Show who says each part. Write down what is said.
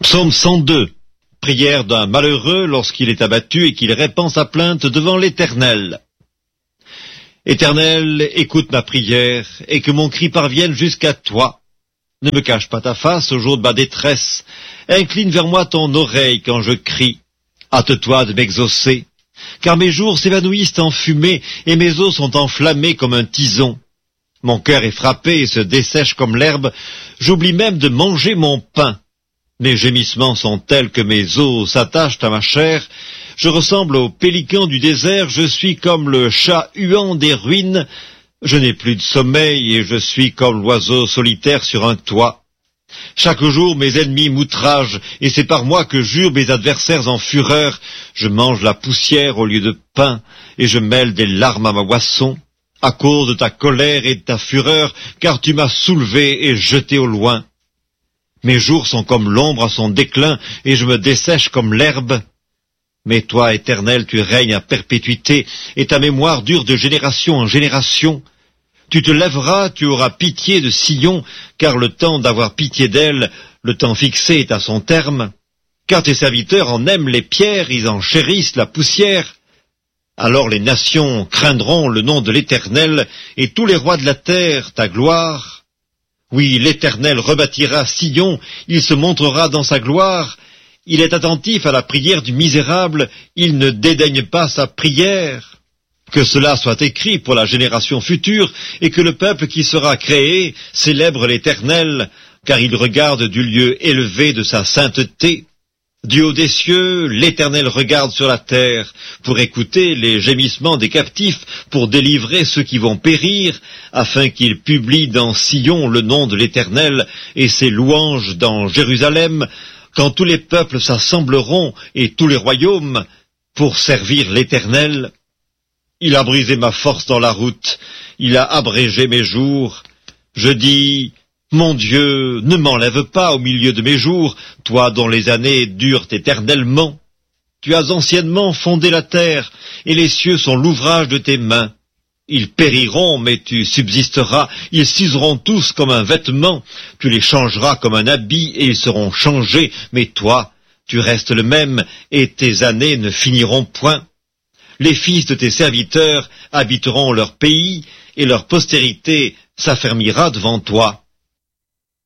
Speaker 1: Psaume 102. Prière d'un malheureux lorsqu'il est abattu et qu'il répand sa plainte devant l'Éternel. Éternel, écoute ma prière et que mon cri parvienne jusqu'à toi. Ne me cache pas ta face au jour de ma détresse. Incline vers moi ton oreille quand je crie. Hâte-toi de m'exaucer. Car mes jours s'évanouissent en fumée et mes os sont enflammés comme un tison. Mon cœur est frappé et se dessèche comme l'herbe. J'oublie même de manger mon pain. Mes gémissements sont tels que mes os s'attachent à ma chair. Je ressemble au pélican du désert, je suis comme le chat huant des ruines. Je n'ai plus de sommeil et je suis comme l'oiseau solitaire sur un toit. Chaque jour mes ennemis m'outragent et c'est par moi que jurent mes adversaires en fureur. Je mange la poussière au lieu de pain et je mêle des larmes à ma boisson. À cause de ta colère et de ta fureur, car tu m'as soulevé et jeté au loin. Mes jours sont comme l'ombre à son déclin, et je me dessèche comme l'herbe. Mais toi, Éternel, tu règnes à perpétuité, et ta mémoire dure de génération en génération. Tu te lèveras, tu auras pitié de Sion, car le temps d'avoir pitié d'elle, le temps fixé est à son terme. Car tes serviteurs en aiment les pierres, ils en chérissent la poussière. Alors les nations craindront le nom de l'Éternel, et tous les rois de la terre ta gloire. Oui, l'Éternel rebâtira Sion, il se montrera dans sa gloire. Il est attentif à la prière du misérable, il ne dédaigne pas sa prière. Que cela soit écrit pour la génération future, et que le peuple qui sera créé célèbre l'Éternel, car il regarde du lieu élevé de sa sainteté. Du haut des cieux, l'Éternel regarde sur la terre, pour écouter les gémissements des captifs, pour délivrer ceux qui vont périr, afin qu'il publie dans Sion le nom de l'Éternel et ses louanges dans Jérusalem, quand tous les peuples s'assembleront et tous les royaumes pour servir l'Éternel. Il a brisé ma force dans la route, il a abrégé mes jours. Je dis: mon Dieu, ne m'enlève pas au milieu de mes jours, toi dont les années durent éternellement. Tu as anciennement fondé la terre, et les cieux sont l'ouvrage de tes mains. Ils périront, mais tu subsisteras, ils s'useront tous comme un vêtement, tu les changeras comme un habit, et ils seront changés, mais toi, tu restes le même, et tes années ne finiront point. Les fils de tes serviteurs habiteront leur pays, et leur postérité s'affermira devant toi.